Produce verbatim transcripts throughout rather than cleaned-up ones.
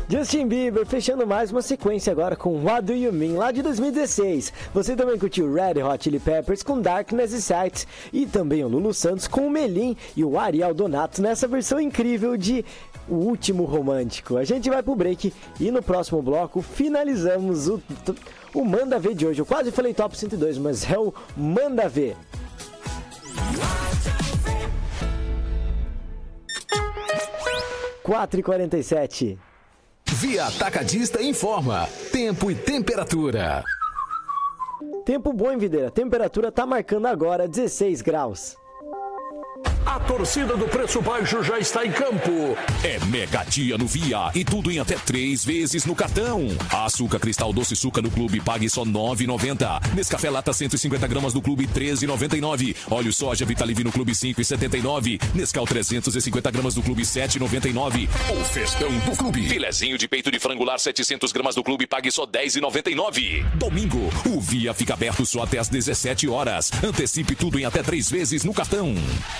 Justin Bieber fechando mais uma sequência agora com What Do You Mean, lá de dois mil e dezesseis. Você também curtiu Red Hot Chili Peppers com Darkness e Sight e também o Lulu Santos com o Melim e o Ariel Donato nessa versão incrível de O Último Romântico. A gente vai pro break e no próximo bloco finalizamos o, o Manda Ver de hoje. Eu quase falei Top cento e dois, mas é o Manda Ver. quatro e quarenta e sete. Via Atacadista informa tempo e temperatura. Tempo bom em Videira. Temperatura tá marcando agora dezesseis graus. A torcida do Preço Baixo já está em campo. É mega dia no Via e tudo em até três vezes no cartão. Açúcar Cristal Doce Suca no Clube pague só nove reais e noventa centavos. Nescafé Lata cento e cinquenta gramas no Clube treze reais e noventa e nove centavos. Óleo Soja Vitalive no Clube cinco reais e setenta e nove centavos. Nescau trezentos e cinquenta gramas no Clube sete reais e noventa e nove centavos. O festão do Clube. Filezinho de peito de frango lar setecentas gramas do Clube pague só dez reais e noventa e nove centavos. Domingo, o Via fica aberto só até às dezessete horas. Antecipe tudo em até três vezes no cartão.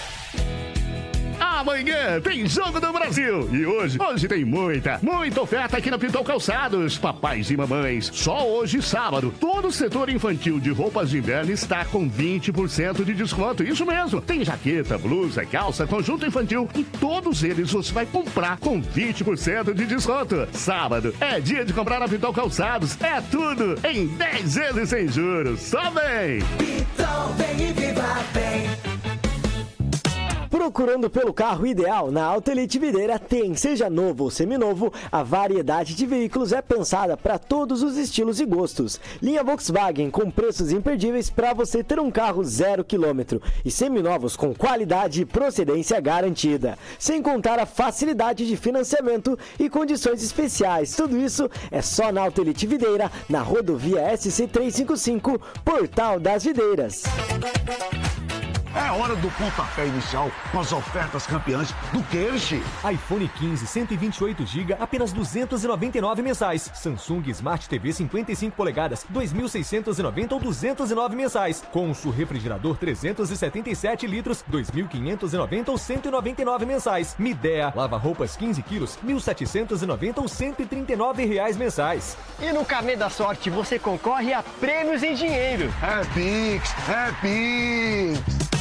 Amanhã tem Jogo do Brasil. E hoje, hoje tem muita, muita oferta aqui na Pitol Calçados. Papais e mamães, só hoje, sábado, todo o setor infantil de roupas de inverno está com vinte por cento de desconto. Isso mesmo, tem jaqueta, blusa, calça, conjunto infantil e todos eles você vai comprar com vinte por cento de desconto. Sábado é dia de comprar na Pitol Calçados. É tudo em dez vezes sem juros. Só vem! Pitol, vem e viva bem! Procurando pelo carro ideal? Na Auto Elite Videira tem, seja novo ou seminovo, a variedade de veículos é pensada para todos os estilos e gostos. Linha Volkswagen com preços imperdíveis para você ter um carro zero quilômetro e seminovos com qualidade e procedência garantida. Sem contar a facilidade de financiamento e condições especiais. Tudo isso é só na Auto Elite Videira, na rodovia S C trezentos e cinquenta e cinco, Portal das Videiras. É hora do pontapé inicial com as ofertas campeãs do Kersh. iPhone quinze, cento e vinte e oito gigabytes, apenas duzentos e noventa e nove mensais. Samsung Smart T V cinquenta e cinco polegadas, dois mil seiscentos e noventa ou duzentos e nove mensais. Consul refrigerador trezentos e setenta e sete litros, dois mil quinhentos e noventa ou cento e noventa e nove mensais. Midea lava-roupas quinze quilos, mil setecentos e noventa ou cento e trinta e nove reais mensais. E no Carnê da Sorte você concorre a prêmios em dinheiro. É Pix, é Pix.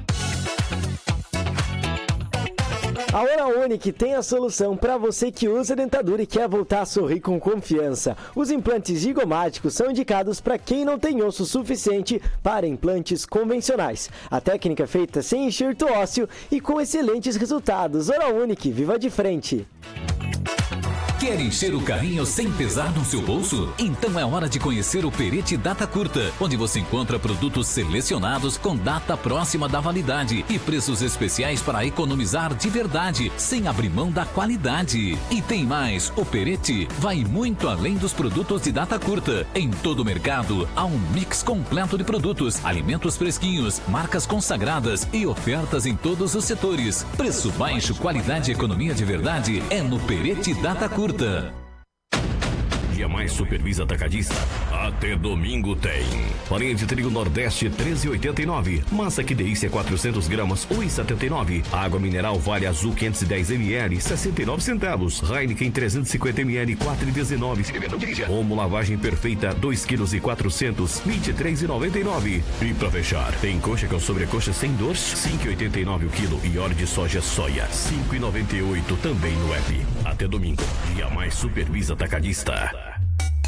A Oral Unique tem a solução para você que usa dentadura e quer voltar a sorrir com confiança. Os implantes gigomáticos são indicados para quem não tem osso suficiente para implantes convencionais. A técnica é feita sem enxerto ósseo e com excelentes resultados. Oral Unique, viva de frente! Quer encher o carrinho sem pesar no seu bolso? Então é hora de conhecer o Perete Data Curta, onde você encontra produtos selecionados com data próxima da validade e preços especiais para economizar de verdade, sem abrir mão da qualidade. E tem mais, o Perete vai muito além dos produtos de data curta. Em todo o mercado, há um mix completo de produtos, alimentos fresquinhos, marcas consagradas e ofertas em todos os setores. Preço baixo, qualidade e economia de verdade é no Perete Data Curta. Dia Mais Supervisa Atacadista. Até domingo tem. Farinha de trigo Nordeste treze reais e oitenta e nove. Massa que delícia quatrocentas gramas um real e setenta e nove. Água mineral Vale Azul quinhentos e dez mililitros sessenta e nove centavos. Heineken trezentos e cinquenta mililitros quatro reais e dezenove. Omo lavagem perfeita dois quilos e quatrocentos vinte e três reais e noventa e nove. E pra fechar, tem coxa com sobrecoxa sem dor cinco reais e oitenta e nove o quilo e óleo de soja soia cinco reais e noventa e oito também no app. Até domingo. Dia Mais Supervisa Atacadista.